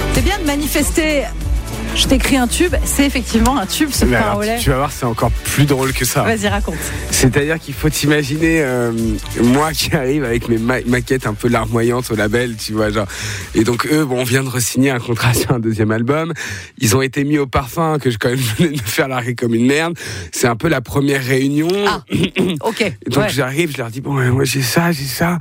C'est bien de manifester. Je t'écris un tube, c'est effectivement un tube, ce pain au lait. Tu vas voir, c'est encore plus drôle que ça. Vas-y, raconte. C'est-à-dire qu'il faut t'imaginer moi qui arrive avec mes maquettes un peu larmoyantes au label, tu vois, genre. Et donc eux, on vient de re-signer un contrat sur un deuxième album. Ils ont été mis au parfum que je quand même venais de me faire larguer comme une merde. C'est un peu la première réunion. Ah, ok. Donc j'arrive, je leur dis moi j'ai ça.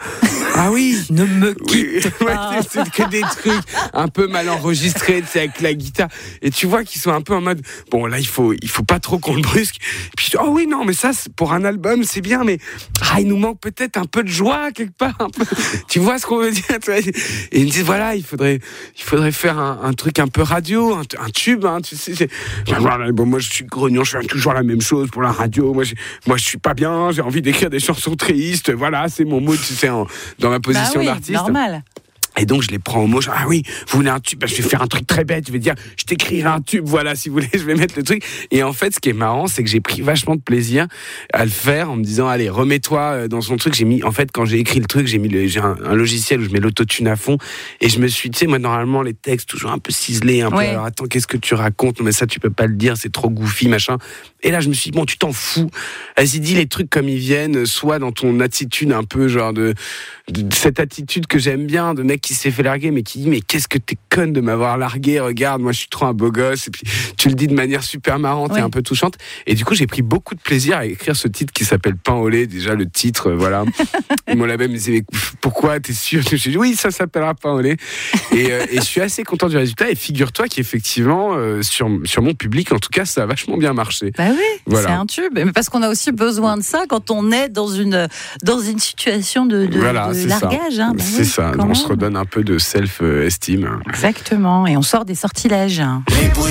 Ah oui. Ne me quitte pas. Ouais, c'est que des trucs un peu mal enregistrés, tu sais, avec la guitare. Et tu vois qu'ils sont un peu en mode là il faut pas trop qu'on le brusque. Et puis oh oui non mais ça pour un album c'est bien mais il nous manque peut-être un peu de joie quelque part un peu. Tu vois ce qu'on veut dire, et ils me disent voilà il faudrait faire un truc un peu radio, un tube tu sais. Moi je suis grognon, je fais toujours la même chose pour la radio. Moi je suis pas bien, j'ai envie d'écrire des chansons tristes, voilà c'est mon mood, tu sais, dans ma position d'artiste. Normal. Et donc je les prends au mot, genre oui, vous voulez un tube, je vais faire un truc très bête, je vais dire, je t'écrirai un tube, voilà, si vous voulez, je vais mettre le truc. Et en fait, ce qui est marrant, c'est que j'ai pris vachement de plaisir à le faire en me disant, allez, remets-toi dans son truc. Quand j'ai écrit le truc, j'ai un logiciel où je mets l'autotune à fond, et je me suis, tu sais, moi normalement les textes toujours un peu ciselés, un peu. Alors attends, qu'est-ce que tu racontes ? Non mais ça tu peux pas le dire, c'est trop goofy, machin. Et là je me suis dit tu t'en fous. Vas-y, dis les trucs comme ils viennent, soit dans ton attitude un peu genre de cette attitude que j'aime bien, de mec qui s'est fait larguer mais qui dit mais qu'est-ce que t'es conne de m'avoir largué, regarde moi je suis trop un beau gosse, et puis tu le dis de manière super marrante et un peu touchante, et du coup j'ai pris beaucoup de plaisir à écrire ce titre qui s'appelle Pain au lait, déjà le titre voilà. Et mon label me disait pourquoi, t'es sûr? Je me suis dit oui ça s'appellera Pain au lait, et je suis assez content du résultat, et figure-toi qu'effectivement sur mon public en tout cas ça a vachement bien marché. Bah oui, c'est un tube, mais parce qu'on a aussi besoin de ça quand on est dans une situation de largage. Ça. C'est ça, on se redonne un peu de self-esteem. Exactement, et on sort des sortilèges.